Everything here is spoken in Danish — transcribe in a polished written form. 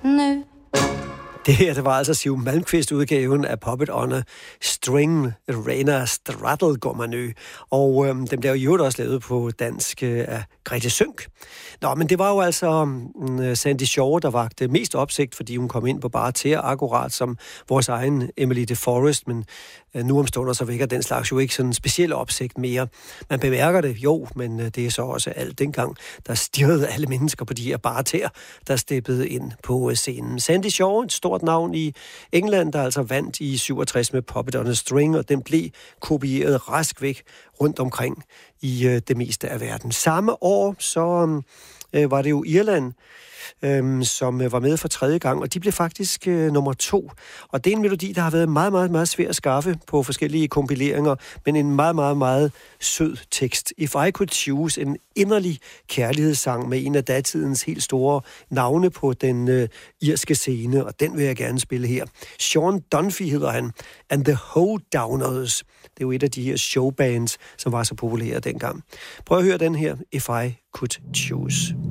nu. Det her, det var altså Siv Malmkvist-udgaven af Puppet on a String, Rainer Strattle går man ø. Og den blev jo også lavet på dansk af Grete Sønck. Nå, men det var jo altså Sandy Shaw, der vagte mest opsigt, fordi hun kom ind på bare til akkurat som vores egen Emily DeForest, men nu om stunder så vækker den slags jo ikke sådan en speciel opsigt mere. Man bemærker det jo, men det er så også alt dengang, der stirrede alle mennesker på de her bare tæer, der steppede ind på scenen. Sandy Shaw, et stort navn i England, der altså vandt i 67 med Puppet on a String, og den blev kopieret rask væk rundt omkring i det meste af verden. Samme år så var det jo Irland, som var med for 3. gang, og de blev faktisk nummer 2. Og det er en melodi, der har været meget, meget, meget svær at skaffe på forskellige kompileringer, men en meget, meget, meget sød tekst. If I Could Choose, en inderlig kærlighedssang med en af datidens helt store navne på den irske scene, og den vil jeg gerne spille her. Sean Dunphy hedder han, and the Hoedowners. Det er jo et af de her showbands, som var så populære dengang. Prøv at høre den her, If I Could Choose.